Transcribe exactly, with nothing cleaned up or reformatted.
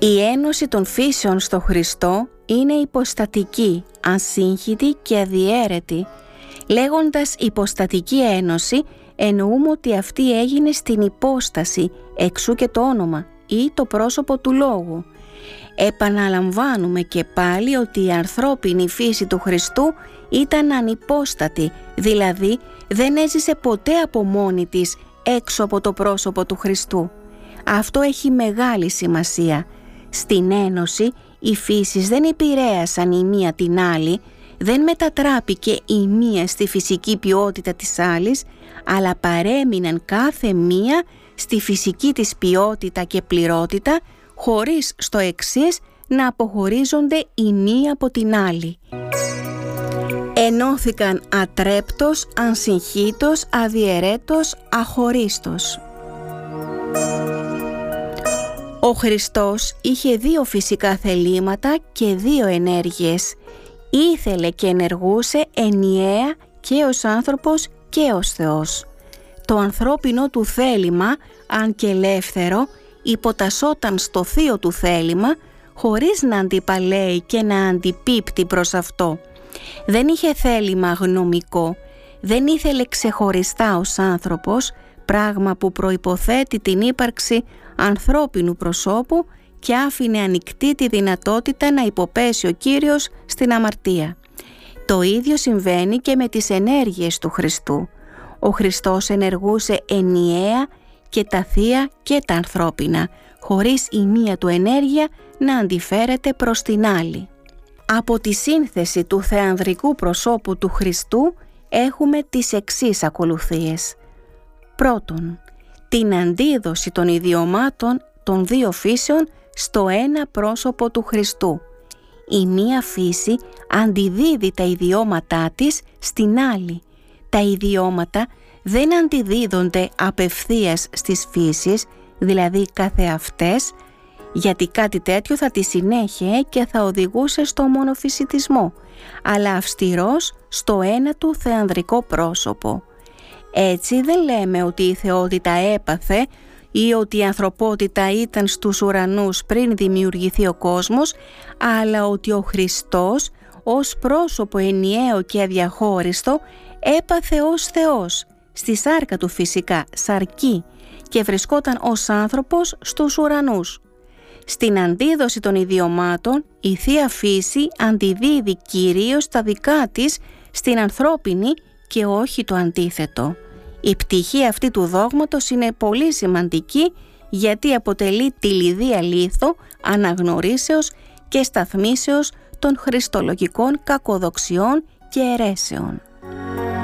Η ένωση των φύσεων στο Χριστό είναι υποστατική, ασύγχυτη και αδιαίρετη. Λέγοντας υποστατική ένωση, εννοούμε ότι αυτή έγινε στην υπόσταση, εξού και το όνομα ή το πρόσωπο του Λόγου. Επαναλαμβάνουμε και πάλι ότι η ανθρώπινη φύση του Χριστού ήταν ανυπόστατη, δηλαδή δεν έζησε ποτέ από μόνη της έξω από το πρόσωπο του Χριστού. Αυτό έχει μεγάλη σημασία. Στην ένωση οι φύσεις δεν επηρέασαν η μία την άλλη, δεν μετατράπηκε η μία στη φυσική ποιότητα της άλλης, αλλά παρέμειναν κάθε μία στη φυσική της ποιότητα και πληρότητα, χωρίς στο εξής να αποχωρίζονται η μία από την άλλη. Ενώθηκαν ατρέπτος, ανσυγχύτως, αδιαιρέτως, αχωρίστως. Ο Χριστός είχε δύο φυσικά θελήματα και δύο ενέργειες. Ήθελε και ενεργούσε ενιαία και ως άνθρωπος και ως Θεός. Το ανθρώπινο του θέλημα, αν και ελεύθερο, υποτασσόταν στο θείο του θέλημα, χωρίς να αντιπαλέει και να αντιπίπτει προς αυτό. Δεν είχε θέλημα γνωμικό, δεν ήθελε ξεχωριστά ως άνθρωπος, πράγμα που προϋποθέτει την ύπαρξη ανθρώπινου προσώπου και άφηνε ανοιχτή τη δυνατότητα να υποπέσει ο Κύριος στην αμαρτία. Το ίδιο συμβαίνει και με τις ενέργειες του Χριστού. Ο Χριστός ενεργούσε ενιαία και τα θεία και τα ανθρώπινα, χωρίς η μία του ενέργεια να αντιφέρεται προς την άλλη. Από τη σύνθεση του θεανδρικού προσώπου του Χριστού έχουμε τις εξής ακολουθίες. Πρώτον, την αντίδοση των ιδιωμάτων των δύο φύσεων στο ένα πρόσωπο του Χριστού. Η μία φύση αντιδίδει τα ιδιώματά της στην άλλη. Τα ιδιώματα δεν αντιδίδονται απευθείας στις φύσεις, δηλαδή καθεαυτές, γιατί κάτι τέτοιο θα τη συνέχειε και θα οδηγούσε στο μονοφυσιτισμό, αλλά αυστηρός στο ένα του θεανδρικό πρόσωπο. Έτσι δεν λέμε ότι η θεότητα έπαθε ή ότι η ανθρωπότητα ήταν στους ουρανούς πριν δημιουργηθεί ο κόσμος, αλλά ότι ο Χριστός ως πρόσωπο ενιαίο και αδιαχώριστο έπαθε ως Θεός, στη σάρκα του φυσικά, σαρκή, και βρισκόταν ως άνθρωπος στους ουρανούς. Στην αντίδοση των ιδιωμάτων, η Θεία Φύση αντιδίδει κυρίως τα δικά της στην ανθρώπινη και όχι το αντίθετο. Η πτυχή αυτή του δόγματος είναι πολύ σημαντική, γιατί αποτελεί τη λιδία λίθο αναγνωρίσεως και σταθμίσεως των χριστολογικών κακοδοξιών και αιρέσεων.